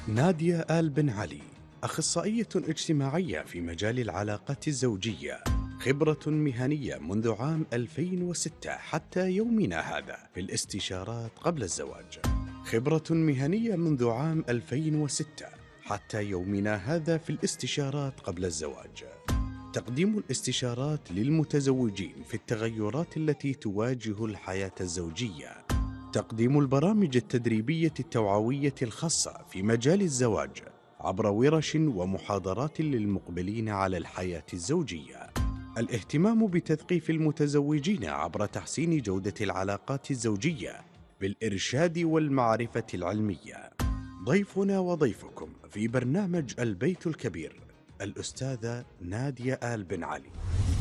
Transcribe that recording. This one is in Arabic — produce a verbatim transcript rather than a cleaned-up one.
نادية آل بن علي أخصائية اجتماعية في مجال العلاقات الزوجية، خبرة مهنية منذ عام ألفين وستة حتى يومنا هذا في الاستشارات قبل الزواج. خبرة مهنية منذ عام ألفين وستة حتى يومنا هذا في الاستشارات قبل الزواج. تقديم الاستشارات للمتزوجين في التغيرات التي تواجه الحياة الزوجية. تقديم البرامج التدريبية التوعوية الخاصة في مجال الزواج عبر ورش ومحاضرات للمقبلين على الحياة الزوجية. الاهتمام بتثقيف المتزوجين عبر تحسين جودة العلاقات الزوجية بالإرشاد والمعرفة العلمية. ضيفنا وضيفكم في برنامج البيت الكبير الأستاذة نادية آل بن علي.